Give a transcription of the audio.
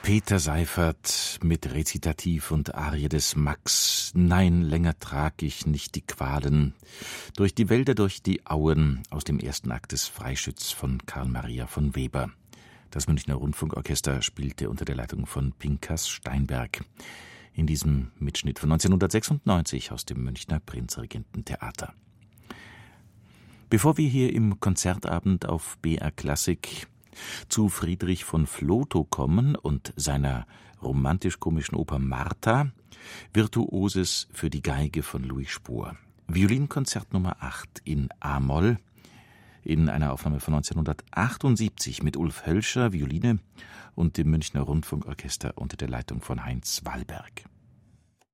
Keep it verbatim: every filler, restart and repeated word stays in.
Peter Seiffert mit Rezitativ und Arie des Max. Nein, länger trag ich nicht die Qualen. Durch die Wälder, durch die Auen, aus dem ersten Akt des Freischütz von Karl Maria von Weber. Das Münchner Rundfunkorchester spielte unter der Leitung von Pinkas Steinberg. In diesem Mitschnitt von neunzehnhundertsechsundneunzig aus dem Münchner Prinzregententheater. Bevor wir hier im Konzertabend auf B R Klassik zu Friedrich von Flotow kommen und seiner romantisch-komischen Oper Martha, Virtuoses für die Geige von Louis Spohr. Violinkonzert Nummer acht in A-Moll, in einer Aufnahme von neunzehnhundertachtundsiebzig mit Ulf Hölscher, Violine und dem Münchner Rundfunkorchester unter der Leitung von Heinz Wallberg.